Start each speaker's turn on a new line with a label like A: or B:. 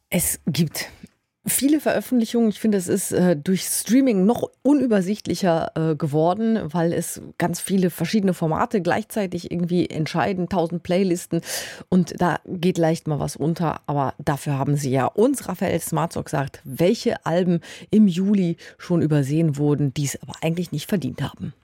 A: Es gibt viele Veröffentlichungen. Ich finde, es ist durch Streaming noch unübersichtlicher geworden, weil es ganz viele verschiedene Formate gleichzeitig irgendwie entscheiden, 1000 Playlisten und da geht leicht mal was unter. Aber dafür haben sie ja uns, Raphael Smartsock, gesagt, welche Alben im Juli schon übersehen wurden, die es aber eigentlich nicht verdient haben.